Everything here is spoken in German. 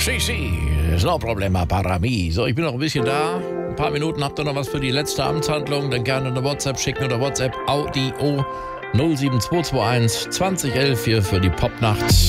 No problema para mí. So, ich bin noch ein bisschen da. Ein paar Minuten habt ihr noch was für die letzte Amtshandlung. Dann gerne eine WhatsApp schicken oder WhatsApp Audio 07221 2011 hier für die Popnacht.